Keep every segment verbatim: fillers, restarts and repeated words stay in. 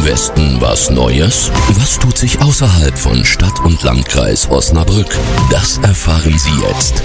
Westen was Neues? Was tut sich außerhalb von Stadt und Landkreis Osnabrück? Das erfahren Sie jetzt.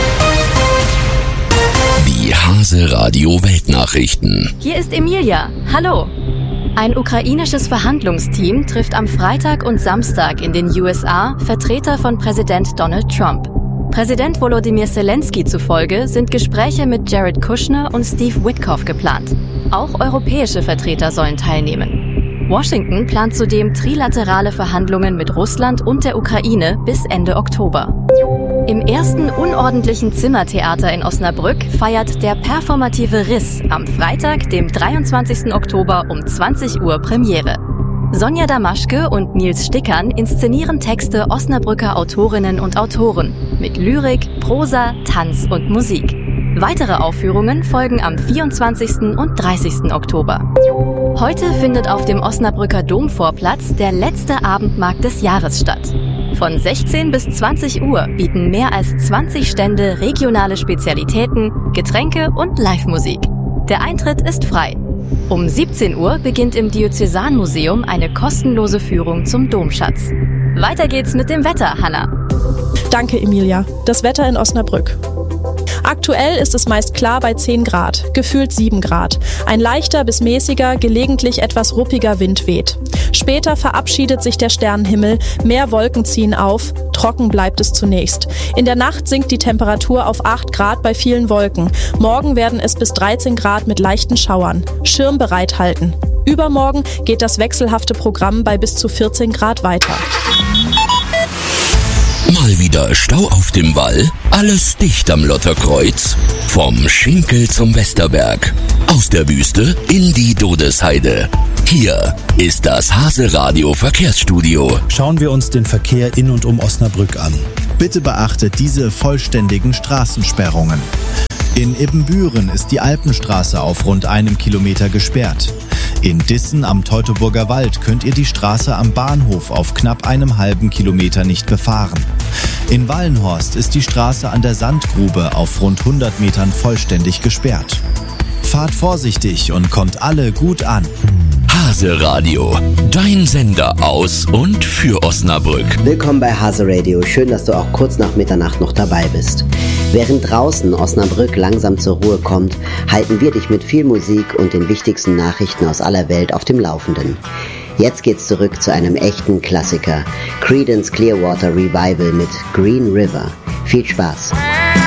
Die Hase Radio Weltnachrichten. Hier ist Emilia. Hallo. Ein ukrainisches Verhandlungsteam trifft am Freitag und Samstag in den U S A Vertreter von Präsident Donald Trump. Präsident Volodymyr Zelensky zufolge sind Gespräche mit Jared Kushner und Steve Witkoff geplant. Auch europäische Vertreter sollen teilnehmen. Washington plant zudem trilaterale Verhandlungen mit Russland und der Ukraine bis Ende Oktober. Im ersten unordentlichen Zimmertheater in Osnabrück feiert der performative Riss am Freitag, dem dreiundzwanzigsten Oktober um zwanzig Uhr Premiere. Sonja Damaschke und Nils Stickern inszenieren Texte Osnabrücker Autorinnen und Autoren mit Lyrik, Prosa, Tanz und Musik. Weitere Aufführungen folgen am vierundzwanzigsten und dreißigsten Oktober. Heute findet auf dem Osnabrücker Domvorplatz der letzte Abendmarkt des Jahres statt. Von sechzehn bis zwanzig Uhr bieten mehr als zwanzig Stände regionale Spezialitäten, Getränke und Live-Musik. Der Eintritt ist frei. Um siebzehn Uhr beginnt im Diözesanmuseum eine kostenlose Führung zum Domschatz. Weiter geht's mit dem Wetter, Hanna. Danke, Emilia. Das Wetter in Osnabrück. Aktuell ist es meist klar bei zehn Grad, gefühlt sieben Grad. Ein leichter bis mäßiger, gelegentlich etwas ruppiger Wind weht. Später verabschiedet sich der Sternenhimmel, mehr Wolken ziehen auf, trocken bleibt es zunächst. In der Nacht sinkt die Temperatur auf acht Grad bei vielen Wolken. Morgen werden es bis dreizehn Grad mit leichten Schauern. Schirm bereithalten. Übermorgen geht das wechselhafte Programm bei bis zu vierzehn Grad weiter. Mal wieder Stau auf dem Wall? Alles dicht am Lotterkreuz? Vom Schinkel zum Westerberg. Aus der Wüste in die Dodesheide. Hier ist das Hase Radio Verkehrsstudio. Schauen wir uns den Verkehr in und um Osnabrück an. Bitte beachtet diese vollständigen Straßensperrungen. In Ibbenbüren ist die Alpenstraße auf rund einem Kilometer gesperrt. In Dissen am Teutoburger Wald könnt ihr die Straße am Bahnhof auf knapp einem halben Kilometer nicht befahren. In Wallenhorst ist die Straße an der Sandgrube auf rund hundert Metern vollständig gesperrt. Fahrt vorsichtig und kommt alle gut an. Hase Radio, dein Sender aus und für Osnabrück. Willkommen bei Hase Radio. Schön, dass du auch kurz nach Mitternacht noch dabei bist. Während draußen Osnabrück langsam zur Ruhe kommt, halten wir dich mit viel Musik und den wichtigsten Nachrichten aus aller Welt auf dem Laufenden. Jetzt geht's zurück zu einem echten Klassiker. Creedence Clearwater Revival mit Green River. Viel Spaß!